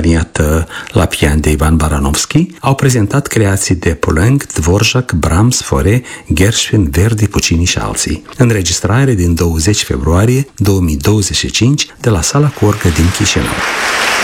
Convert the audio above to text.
acompaniat la pian de Ivan Baranovski, au prezentat creații de Poulenc, Dvorak, Brahms, Fauré, Gershwin, Verdi, Puccini și alții. Înregistrare din 20 februarie 2025 de la Sala Corcă din Chișinău.